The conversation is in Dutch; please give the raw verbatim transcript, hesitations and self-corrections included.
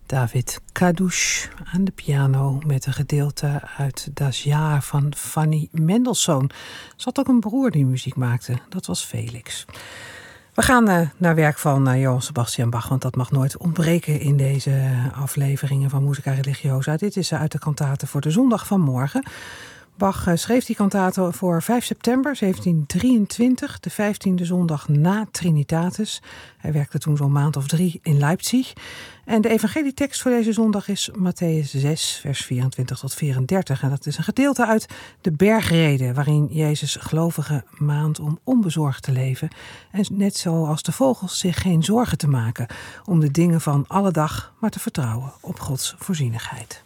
David Kadouche aan de piano met een gedeelte uit Das Jahr van Fanny Mendelssohn. Ze had ook een broer die muziek maakte, dat was Felix. We gaan uh, naar werk van uh, Johann Sebastian Bach, want dat mag nooit ontbreken in deze afleveringen van Musica Religiosa. Dit is uh, uit de kantate voor de zondag van morgen. Bach uh, schreef die kantate voor vijf september zeventien drieëntwintig, de vijftiende zondag na Trinitatis. Hij werkte toen zo'n maand of drie in Leipzig. En de evangelietekst voor deze zondag is Mattheüs zes, vers vierentwintig tot vierendertig. En dat is een gedeelte uit de bergrede, waarin Jezus gelovigen maand om onbezorgd te leven. En net zoals de vogels zich geen zorgen te maken om de dingen van alle dag, maar te vertrouwen op Gods voorzienigheid.